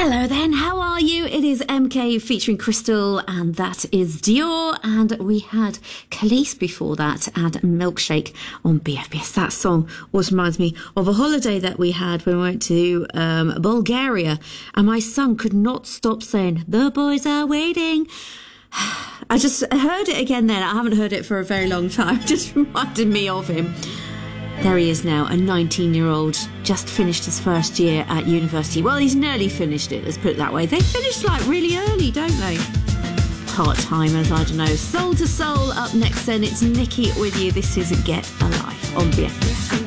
Hello then, how are you? It is MK featuring Crystal, and that is Dior, and we had Khalees before that and Milkshake on BFBS. That song always reminds me of a holiday that we had when we went to Bulgaria, and my son could not stop saying, "The boys are waiting." I just heard it again then. I haven't heard it for a very long time. It just reminded me of him. There he is now, a 19-year-old, just finished his first year at university. Well, he's nearly finished it, let's put it that way. They finish like really early, don't they? Part-timers, I don't know. Soul to Soul up next then. It's Nikki with you. This is Get a Life on BFBS.